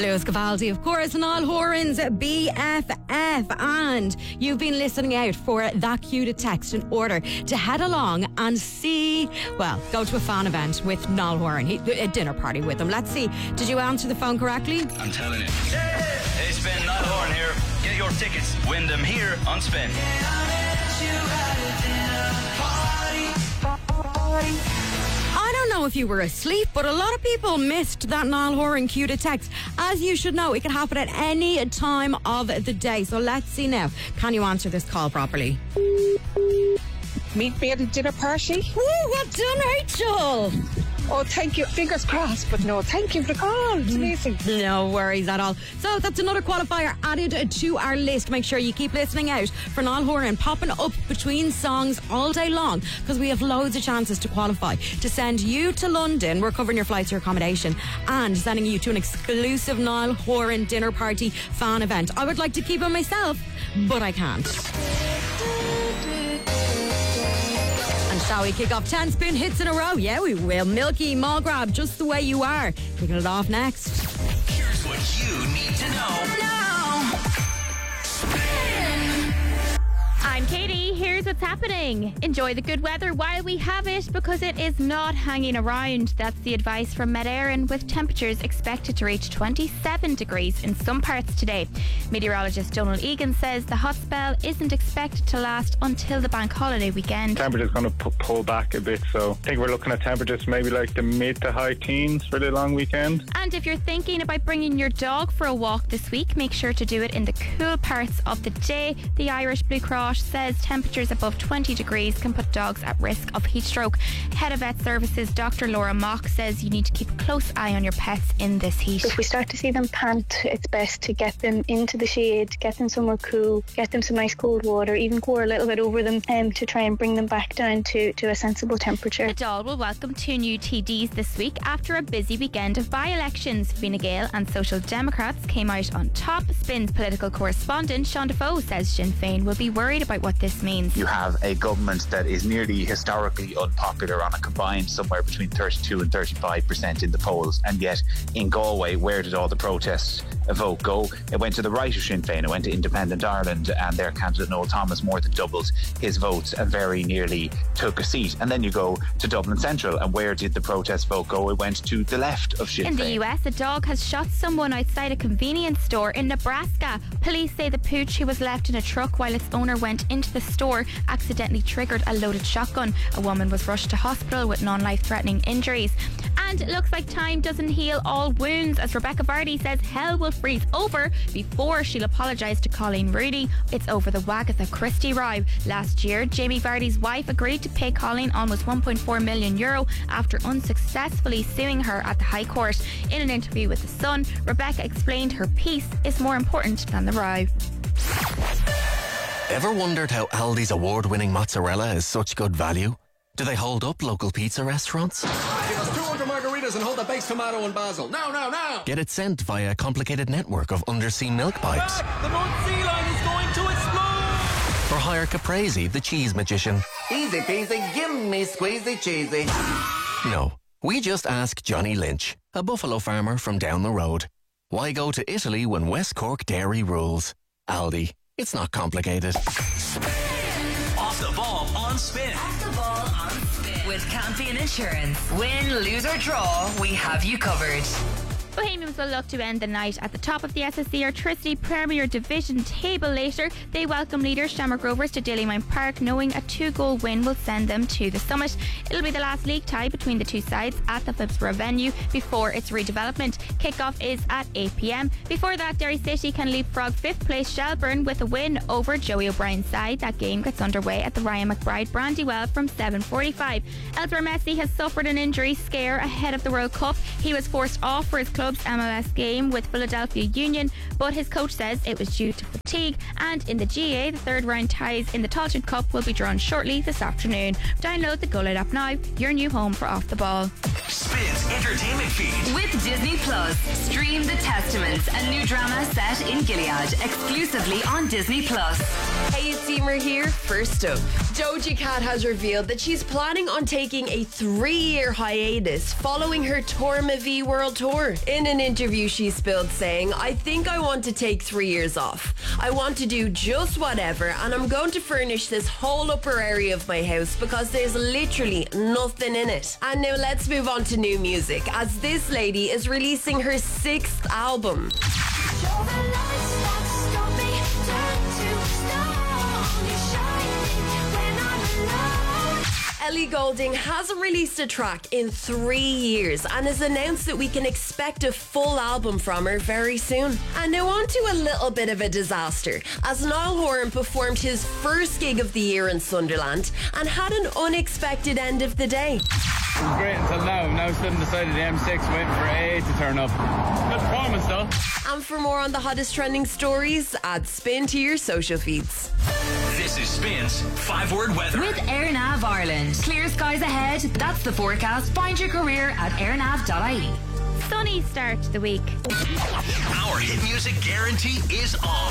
Lewis Capaldi, of course, and All Horan's BFF. And you've been listening out for that cue to text in order to head along and see, well, go to a fan event with Niall Horan, a dinner party with him. Let's see, did you answer the phone correctly? I'm telling you. Hey, Spin, Niall Horan here. Get your tickets. Win them here on Spin. I don't know if you were asleep, but a lot of people missed that Niall Horan cue to text. As you should know, it can happen at any time of the day. So let's see now. Can you answer this call properly? Meet me at a dinner party. Ooh, well done, Rachel. Oh, thank you. Fingers crossed, but no, thank you for the call. It's amazing. No worries at all. So that's another qualifier added to our list. Make sure you keep listening out for Niall Horan popping up between songs all day long, because we have loads of chances to qualify to send you to London. We're covering your flights, your accommodation, and sending you to an exclusive Niall Horan dinner party fan event. I would like to keep it myself, but I can't. And shall we kick off 10 Spin hits in a row? Yeah, we will. Milky Mulgrab, Just the Way You Are. Kicking it off next. Here's what you need to know now. I'm Katie. Here's what's happening. Enjoy the good weather while we have it, because it is not hanging around. That's the advice from Met Éireann, with temperatures expected to reach 27 degrees in some parts today. Meteorologist Donald Egan says the hot spell isn't expected to last until the bank holiday weekend. Temperature's going to pull back a bit, so I think we're looking at temperatures maybe like the mid to high teens for the long weekend. And if you're thinking about bringing your dog for a walk this week, make sure to do it in the cool parts of the day. The Irish Blue Cross says temperatures above 20 degrees can put dogs at risk of heat stroke. Head of Vet Services Dr. Laura Mock says you need to keep a close eye on your pets in this heat. If we start to see them pant, it's best to get them into the shade, get them somewhere cool, get them some nice cold water, even pour a little bit over them to try and bring them back down to a sensible temperature. The Dáil will welcome 2 new TDs this week after a busy weekend of by-elections. Fine Gael and Social Democrats came out on top. Spin's political correspondent Sean Defoe says Sinn Féin will be worried about what this means. You have a government that is nearly historically unpopular on a combined somewhere between 32 and 35% in the polls, and yet in Galway, where did all the protest vote go? It went to the right of Sinn Féin. It went to Independent Ireland, and their candidate Noel Thomas more than doubled his votes and very nearly took a seat. And then you go to Dublin Central, and where did the protest vote go? It went to the left of Sinn Féin. In the US, a dog has shot someone outside a convenience store in Nebraska. Police say the pooch, who was left in a truck while its owner went into the store, accidentally triggered a loaded shotgun. A woman was rushed to hospital with non-life-threatening injuries. And it looks like time doesn't heal all wounds, as Rebecca Vardy says hell will freeze over before she'll apologise to Colleen Rooney. It's over the Wagatha Christie row. Last year, Jamie Vardy's wife agreed to pay Colleen almost €1.4 million after unsuccessfully suing her at the High Court. In an interview with The Sun, Rebecca explained her peace is more important than the row. Ever wondered how Aldi's award-winning mozzarella is such good value? Do they hold up local pizza restaurants? Give us 200 margaritas and hold the baked tomato and basil. Now! Get it sent via a complicated network of undersea milk pipes? The North Sea line is going to explode! Or hire Caprese, the cheese magician? Easy peasy, give me squeezy cheesy. No. We just ask Johnny Lynch, a buffalo farmer from down the road. Why go to Italy when West Cork dairy rules? Aldi. It's not complicated. Off the ball on Spin. Off the ball on Spin. With Campion Insurance. Win, lose or draw, we have you covered. Bohemians will look to end the night at the top of the SSE Airtricity Premier Division table later. They welcome leaders Shamrock Rovers to Dalymount Park, knowing a 2-goal win will send them to the summit. It'll be the last league tie between the two sides at the Phibsborough venue before its redevelopment. Kick-off is at 8 p.m. Before that, Derry City can leapfrog 5th place Shelburne with a win over Joey O'Brien's side. That game gets underway at the Ryan McBride Brandywell from 7:45. Elsewhere, Messi has suffered an injury scare ahead of the World Cup. He was forced off for his club's MLS game with Philadelphia Union, but his coach says it was due to fatigue. And in the GA, the third round ties in the Tailteann Cup will be drawn shortly this afternoon. Download the GoLoud app now, your new home for Off the Ball. Spin's entertainment feed. With Disney Plus, stream The Testaments, a new drama set in Gilead, exclusively on Disney Plus. Hey, it's Emer here. First up, Doja Cat has revealed that she's planning on taking a 3-year hiatus following her Torma V World Tour. In an interview, she spilled saying, "I think I want to take 3 years off. I want to do just whatever, and I'm going to furnish this whole upper area of my house because there's literally nothing in it." And now let's move on to new music, as this lady is releasing her 6th album. Ellie Goulding hasn't released a track in 3 years and has announced that we can expect a full album from her very soon. And now on to a little bit of a disaster, as Niall Horan performed his first gig of the year in Sunderland and had an unexpected end of the day. It was great until now. Now suddenly decided the M6 waiting for AA to turn up. Good performance though. And for more on the hottest trending stories, add Spin to your social feeds. This is Spin's 5-word weather. With AirNav Ireland. Clear skies ahead. That's the forecast. Find your career at airnav.ie. Sunny start to the week. Our hit music guarantee is on.